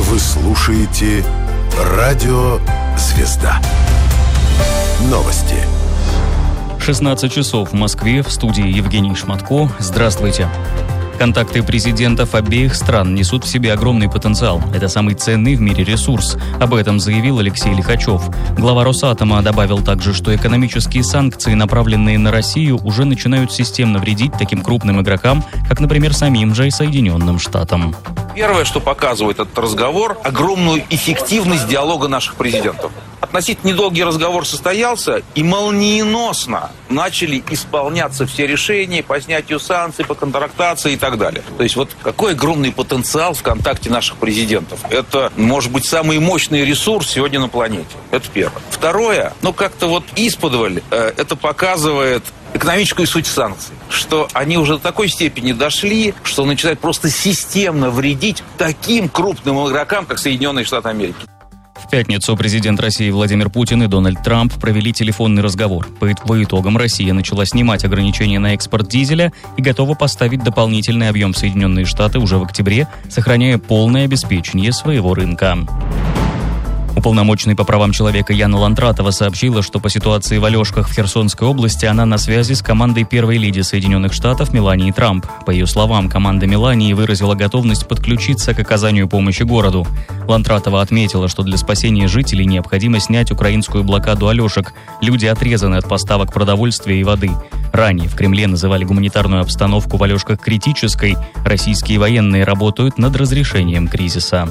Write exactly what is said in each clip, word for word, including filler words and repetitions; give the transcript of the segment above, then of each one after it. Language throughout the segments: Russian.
Вы слушаете Радио «Звезда». Новости. шестнадцать часов в Москве, в студии Евгений Шматко. Здравствуйте. Контакты президентов обеих стран несут в себе огромный потенциал. Это самый ценный в мире ресурс. Об этом заявил Алексей Лихачев. Глава Росатома добавил также, что экономические санкции, направленные на Россию, уже начинают системно вредить таким крупным игрокам, как, например, самим же и Соединенным Штатам. Первое, что показывает этот разговор, огромную эффективность диалога наших президентов. Относительно недолгий разговор состоялся, и молниеносно начали исполняться все решения по снятию санкций, по контрактации и так далее. То есть вот какой огромный потенциал в контакте наших президентов. Это, может быть, самый мощный ресурс сегодня на планете. Это первое. Второе, ну как-то вот исподволь, э, это показывает экономическую суть санкций, что они уже до такой степени дошли, что начинают просто системно вредить таким крупным игрокам, как Соединенные Штаты Америки. В пятницу президент России Владимир Путин и Дональд Трамп провели телефонный разговор. По итогам Россия начала снимать ограничения на экспорт дизеля и готова поставить дополнительный объем в Соединенные Штаты уже в октябре, сохраняя полное обеспечение своего рынка. Уполномоченный по правам человека Яна Лантратова сообщила, что по ситуации в Алешках в Херсонской области она на связи с командой первой леди Соединенных Штатов Мелании Трамп. По ее словам, команда Мелании выразила готовность подключиться к оказанию помощи городу. Лантратова отметила, что для спасения жителей необходимо снять украинскую блокаду Алешек. Люди отрезаны от поставок продовольствия и воды. Ранее в Кремле называли гуманитарную обстановку в Алешках критической. Российские военные работают над разрешением кризиса.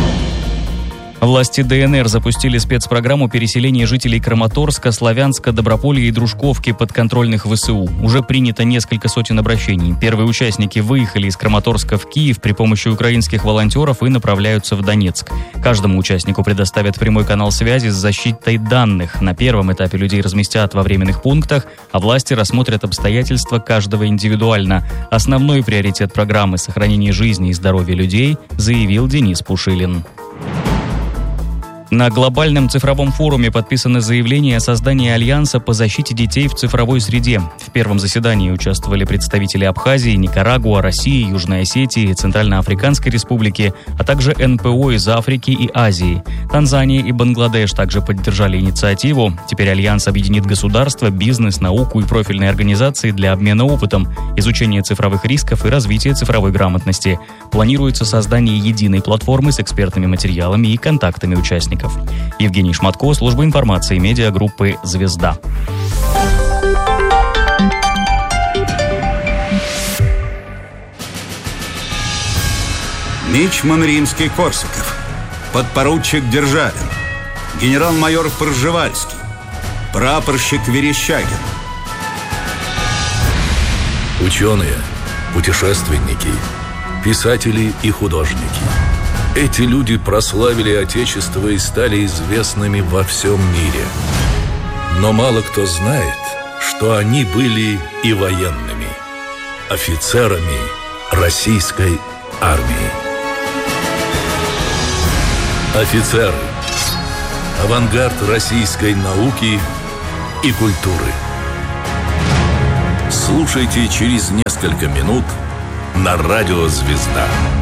Власти ДНР запустили спецпрограмму переселения жителей Краматорска, Славянска, Доброполья и Дружковки подконтрольных ВСУ. Уже принято несколько сотен обращений. Первые участники выехали из Краматорска в Киев при помощи украинских волонтеров и направляются в Донецк. Каждому участнику предоставят прямой канал связи с защитой данных. На первом этапе людей разместят во временных пунктах, а власти рассмотрят обстоятельства каждого индивидуально. Основной приоритет программы — сохранение жизни и здоровья людей, заявил Денис Пушилин. На глобальном цифровом форуме подписано заявление о создании Альянса по защите детей в цифровой среде. В первом заседании участвовали представители Абхазии, Никарагуа, России, Южной Осетии, Центральноафриканской Республики, а также эн пэ о из Африки и Азии. Танзания и Бангладеш также поддержали инициативу. Теперь Альянс объединит государства, бизнес, науку и профильные организации для обмена опытом, изучения цифровых рисков и развития цифровой грамотности. Планируется создание единой платформы с экспертными материалами и контактами участников. Евгений Шматко, служба информации медиагруппы «Звезда». Мичман Римский-Корсаков, подпоручик Державин, генерал-майор Пржевальский, прапорщик Верещагин. Ученые, путешественники, писатели и художники. Эти люди прославили Отечество и стали известными во всем мире. Но мало кто знает, что они были и военными, офицерами российской армии. Офицеры – авангард российской науки и культуры. Слушайте через несколько минут на радио «Звезда».